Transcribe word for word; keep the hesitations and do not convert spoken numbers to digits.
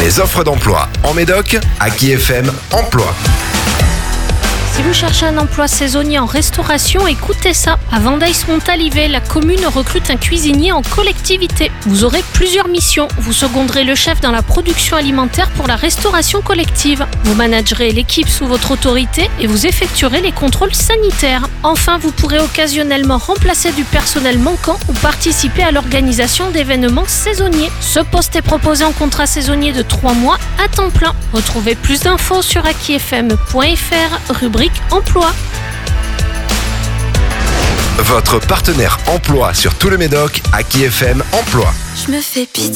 Les offres d'emploi en Médoc, Aki F M Emploi. Si vous cherchez un emploi saisonnier en restauration, écoutez ça. À Vendeils-Montalivet, la commune recrute un cuisinier en collectivité. Vous aurez plusieurs missions. Vous seconderez le chef dans la production alimentaire pour la restauration collective. Vous managerez l'équipe sous votre autorité et vous effectuerez les contrôles sanitaires. Enfin, vous pourrez occasionnellement remplacer du personnel manquant ou participer à l'organisation d'événements saisonniers. Ce poste est proposé en contrat saisonnier de trois mois à temps plein. Retrouvez plus d'infos sur aki f m point f r, rubrique emploi. Votre partenaire emploi sur tout le Médoc, Aki F M Emploi. Je me fais pitié.